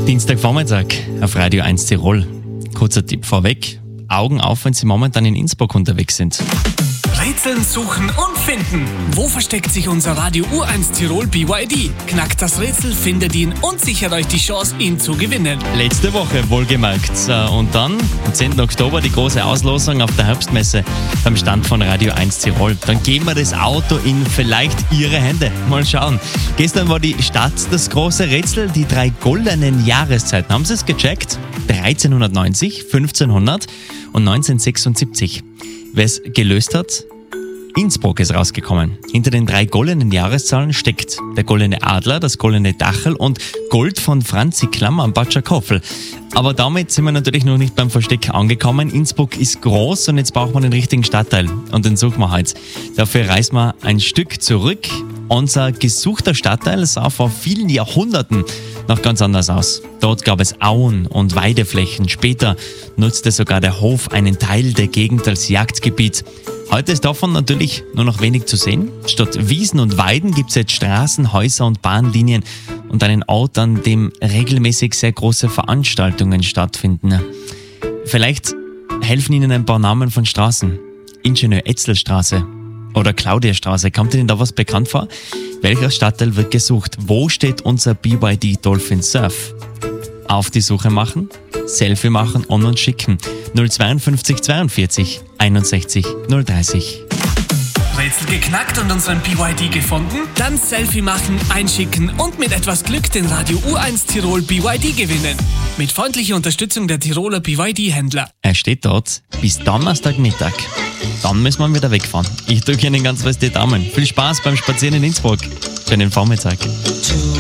Dienstagvormittag auf Radio 1 Tirol. Kurzer Tipp vorweg: Augen auf, wenn Sie momentan in Innsbruck unterwegs sind. Rätseln, suchen und finden. Wo versteckt sich unser Radio U1 Tirol BYD? Knackt das Rätsel, findet ihn und sichert euch die Chance, ihn zu gewinnen. Letzte Woche wohlgemerkt. Und dann, am 10. Oktober, die große Auslosung auf der Herbstmesse beim Stand von Radio 1 Tirol. Dann geben wir das Auto in vielleicht Ihre Hände. Mal schauen. Gestern war die Stadt das große Rätsel, die 3 goldenen Jahreszeiten. Haben Sie es gecheckt? 1390, 1500 und 1976. Wer es gelöst hat? Innsbruck ist rausgekommen. Hinter den 3 goldenen Jahreszahlen steckt der goldene Adler, das goldene Dachel und Gold von Franzi Klammer am Bad Schakofel. Aber damit sind wir natürlich noch nicht beim Versteck angekommen. Innsbruck ist groß und jetzt brauchen wir den richtigen Stadtteil. Und den suchen wir heute. Dafür reisen wir ein Stück zurück. Unser gesuchter Stadtteil sah vor vielen Jahrhunderten noch ganz anders aus. Dort gab es Auen und Weideflächen. Später nutzte sogar der Hof einen Teil der Gegend als Jagdgebiet. Heute ist davon natürlich nur noch wenig zu sehen. Statt Wiesen und Weiden gibt es jetzt Straßen, Häuser und Bahnlinien und einen Ort, an dem regelmäßig sehr große Veranstaltungen stattfinden. Vielleicht helfen Ihnen ein paar Namen von Straßen. Ingenieur-Etzel-Straße oder Claudia-Straße. Kommt Ihnen da was bekannt vor? Welcher Stadtteil wird gesucht? Wo steht unser BYD Dolphin Surf? Auf die Suche machen, Selfie machen und uns schicken. 052 42 61 030. Rätsel geknackt und unseren BYD gefunden? Dann Selfie machen, einschicken und mit etwas Glück den Radio U1 Tirol BYD gewinnen. Mit freundlicher Unterstützung der Tiroler BYD-Händler. Er steht dort bis Donnerstagmittag. Dann müssen wir wieder wegfahren. Ich drücke Ihnen ganz fest die Daumen. Viel Spaß beim Spazieren in Innsbruck. Schönen Vormittag.